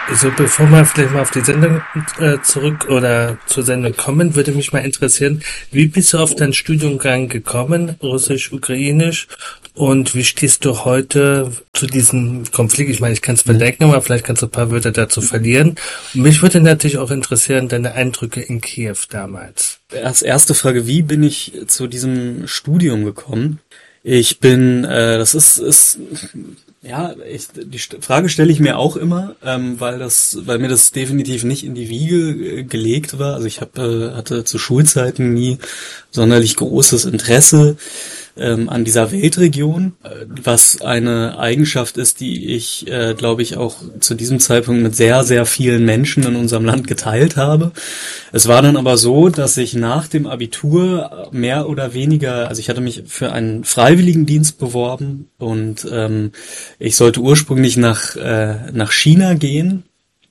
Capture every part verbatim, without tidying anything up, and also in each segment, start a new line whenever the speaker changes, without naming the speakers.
Also bevor wir vielleicht mal auf die Sendung äh, zurück oder zur Sendung kommen, würde mich mal interessieren, wie bist du auf deinen Studiengang gekommen, Russisch, Ukrainisch, und wie stehst du heute zu diesem Konflikt? Ich meine, ich kann es verdenken, aber vielleicht kannst du ein paar Wörter dazu verlieren. Und mich würde natürlich auch interessieren, deine Eindrücke in Kiew damals.
Als erste Frage, wie bin ich zu diesem Studium gekommen? Ich bin, äh, das ist, ist ja, ich, die Frage stelle ich mir auch immer, ähm, weil das, weil mir das definitiv nicht in die Wiege äh, gelegt war. Also ich hab, äh, hatte zu Schulzeiten nie sonderlich großes Interesse ähm, an dieser Weltregion, äh, was eine Eigenschaft ist, die ich, äh, glaube ich, auch zu diesem Zeitpunkt mit sehr, sehr vielen Menschen in unserem Land geteilt habe. Es war dann aber so, dass ich nach dem Abitur mehr oder weniger, also ich hatte mich für einen Freiwilligendienst beworben und ähm, ich sollte ursprünglich nach äh, nach China gehen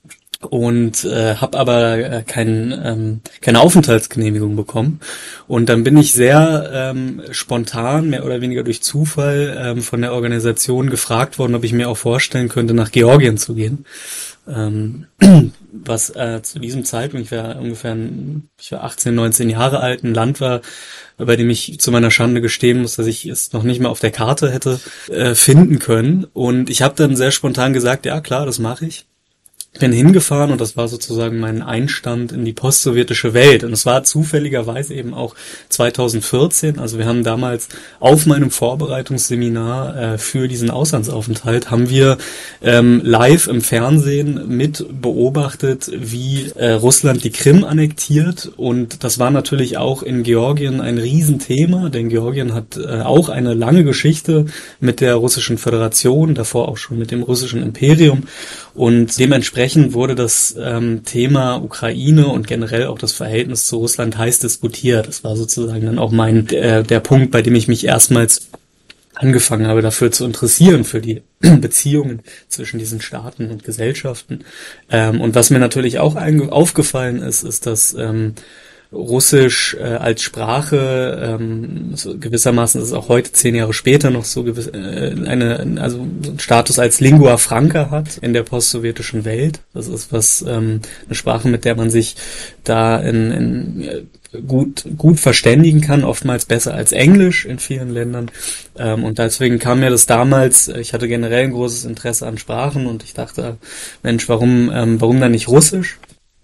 und äh, habe aber äh, kein, ähm, keine Aufenthaltsgenehmigung bekommen. Und dann bin ich sehr ähm, spontan, mehr oder weniger durch Zufall, ähm, von der Organisation gefragt worden, ob ich mir auch vorstellen könnte, nach Georgien zu gehen. Ähm, was äh, zu diesem Zeitpunkt, ich war ungefähr, ich war achtzehn, neunzehn Jahre alt, ein Land war, bei dem ich zu meiner Schande gestehen muss, dass ich es noch nicht mal auf der Karte hätte äh, finden können. Und ich habe dann sehr spontan gesagt, ja klar, das mache ich. Bin hingefahren und das war sozusagen mein Einstand in die postsowjetische Welt. Und es war zufälligerweise eben auch zweitausendvierzehn. Also wir haben damals auf meinem Vorbereitungsseminar äh, für diesen Auslandsaufenthalt haben wir ähm, live im Fernsehen mit beobachtet, wie äh, Russland die Krim annektiert. Und das war natürlich auch in Georgien ein Riesenthema, denn Georgien hat äh, auch eine lange Geschichte mit der Russischen Föderation, davor auch schon mit dem russischen Imperium. Und dementsprechend wurde das ähm, Thema Ukraine und generell auch das Verhältnis zu Russland heiß diskutiert. Das war sozusagen dann auch mein äh, der Punkt, bei dem ich mich erstmals angefangen habe, dafür zu interessieren, für die Beziehungen zwischen diesen Staaten und Gesellschaften. Ähm, und was mir natürlich auch einge- aufgefallen ist, ist, dass ähm, Russisch äh, als Sprache ähm, so gewissermaßen ist es auch heute zehn Jahre später noch so gewiss, äh, eine also einen Status als Lingua Franca hat in der postsowjetischen Welt. Das ist was ähm, eine Sprache, mit der man sich da in, in äh, gut gut verständigen kann, oftmals besser als Englisch in vielen Ländern. Ähm, und deswegen kam mir das damals. Ich hatte generell ein großes Interesse an Sprachen und ich dachte, Mensch, warum ähm, warum dann nicht Russisch?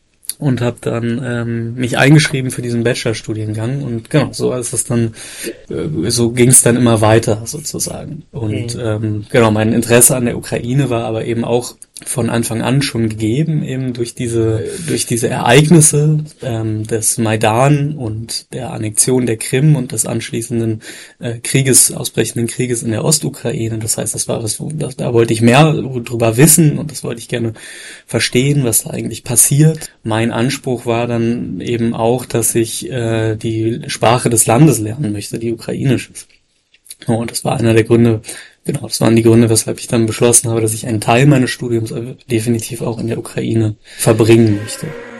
Und habe dann ähm, mich eingeschrieben für diesen Bachelorstudiengang und genau, so ist es dann, äh, so ging es dann immer weiter sozusagen. Und
Mhm.
ähm, genau, mein Interesse an der Ukraine war aber eben auch von Anfang an schon gegeben, eben durch diese durch diese Ereignisse ähm, des Maidan und der Annexion der Krim und des anschließenden äh, Krieges, ausbrechenden Krieges in der Ostukraine. Das heißt, das war was, wo, da, da wollte ich mehr drüber wissen und das wollte ich gerne verstehen, was da eigentlich passiert. Mein Anspruch war dann eben auch, dass ich äh, die Sprache des Landes lernen möchte, die ukrainische. Und das war einer der Gründe, genau, das waren die Gründe, weshalb ich dann beschlossen habe, dass ich einen Teil meines Studiums definitiv auch in der Ukraine verbringen möchte.